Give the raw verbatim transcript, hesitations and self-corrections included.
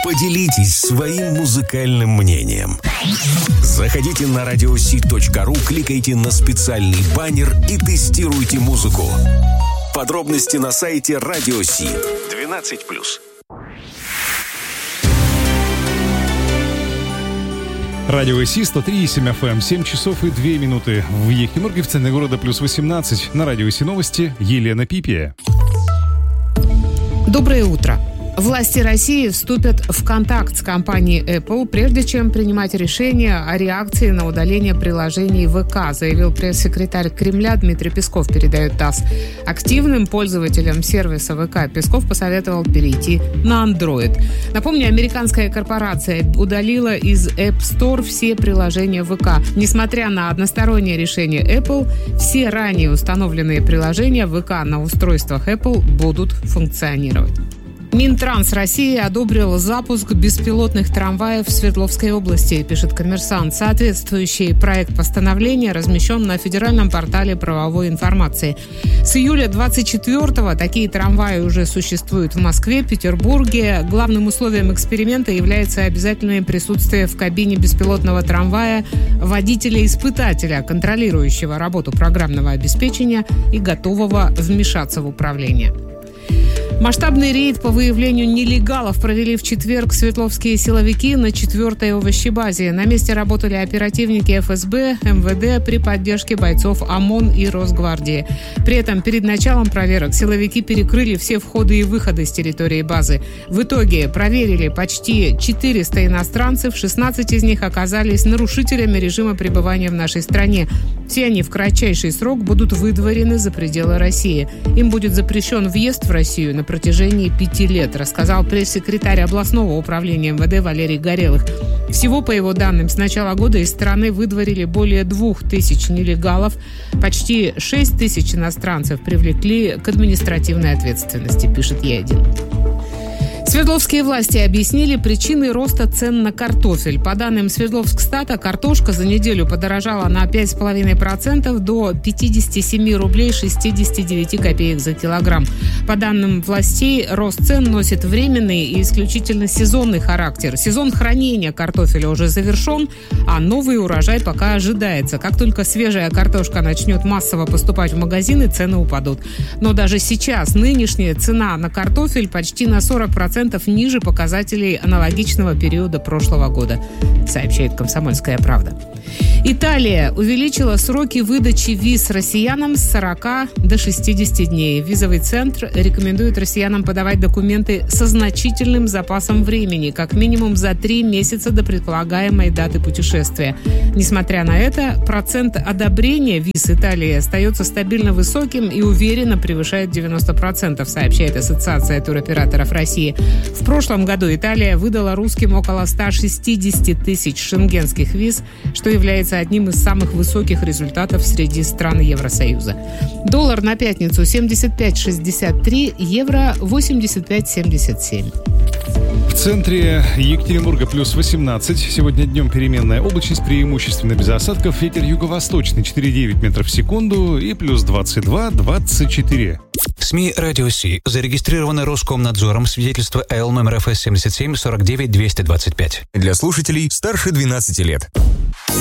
Поделитесь своим музыкальным мнением. Заходите на радиоси точка ру, кликайте на специальный баннер и тестируйте музыку. Подробности на сайте Радиоси. двенадцать плюс. Радио СИ сто три и семь эф эм, семь часов и две минуты. В Ехимурге, в центре города, плюс восемнадцать. На Радио СИ новости Елена Пипия. Доброе утро. Власти России вступят в контакт с компанией Apple, прежде чем принимать решение о реакции на удаление приложений ВК, заявил пресс-секретарь Кремля Дмитрий Песков, передает ТАСС. Активным пользователям сервиса ВК Песков посоветовал перейти на Android. Напомню, американская корпорация удалила из App Store все приложения ВК. Несмотря на одностороннее решение Apple, все ранее установленные приложения ВК на устройствах Apple будут функционировать. Минтранс России одобрил запуск беспилотных трамваев в Свердловской области, пишет «Коммерсант». Соответствующий проект постановления размещен на федеральном портале правовой информации. С июля двадцать четвёртого такие трамваи уже существуют в Москве, Петербурге. Главным условием эксперимента является обязательное присутствие в кабине беспилотного трамвая водителя-испытателя, контролирующего работу программного обеспечения и готового вмешаться в управление. Масштабный рейд по выявлению нелегалов провели в четверг свердловские силовики на четвертой овощебазе. На месте работали оперативники эф эс бэ, эм вэ дэ при поддержке бойцов ОМОН и Росгвардии. При этом перед началом проверок силовики перекрыли все входы и выходы с территории базы. В итоге проверили почти четыреста иностранцев, шестнадцать из них оказались нарушителями режима пребывания в нашей стране. Все они в кратчайший срок будут выдворены за пределы России. Им будет запрещен въезд в Россию на протяжении пяти лет, рассказал пресс-секретарь областного управления эм вэ дэ Валерий Горелых. Всего, по его данным, с начала года из страны выдворили более двух тысяч нелегалов. Почти шесть тысяч иностранцев привлекли к административной ответственности, пишет Е один. Свердловские власти объяснили причины роста цен на картофель. По данным Свердловскстата, картошка за неделю подорожала на пять целых пять десятых процента до пятьдесят семь рублей шестьдесят девять копеек за килограмм. По данным властей, рост цен носит временный и исключительно сезонный характер. Сезон хранения картофеля уже завершен, а новый урожай пока ожидается. Как только свежая картошка начнет массово поступать в магазины, цены упадут. Но даже сейчас нынешняя цена на картофель почти на сорок процентов ниже показателей аналогичного периода прошлого года, сообщает «Комсомольская правда». Италия увеличила сроки выдачи виз россиянам с сорока до шестидесяти дней. Визовый центр рекомендует россиянам подавать документы со значительным запасом времени, как минимум за три месяца до предполагаемой даты путешествия. Несмотря на это, процент одобрения виз Италии остается стабильно высоким и уверенно превышает девяносто процентов, сообщает Ассоциация туроператоров России. В прошлом году Италия выдала русским около ста шестидесяти тысяч шенгенских виз, что является одним из самых высоких результатов среди стран Евросоюза. Доллар на пятницу семьдесят пять шестьдесят три, евро восемьдесят пять семьдесят семь. В центре Екатеринбурга плюс восемнадцать. Сегодня днем переменная облачность, преимущественно без осадков. Ветер юго-восточный четыре целых девять метров в секунду и плюс двадцать два двадцать четыре. СМИ «Радио Си» зарегистрированы Роскомнадзором. Свидетельство АЛ номер эф эс семьдесят семь сорок девять двести двадцать пять. Для слушателей старше двенадцати лет.